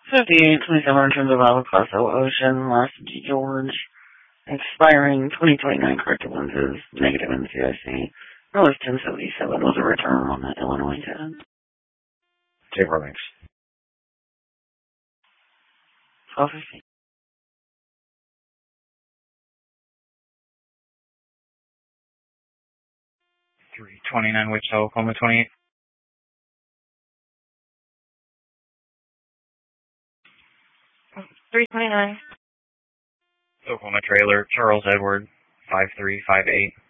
5827 returns of Alacrosso Ocean, Last George, expiring 2029, corrected lenses, negative NCIC. Notice 1077 was a return on the Illinois 10. Table links. 1250. 329 Wichita, Oklahoma 28. $329. Oklahoma trailer, Charles Edward, 5358.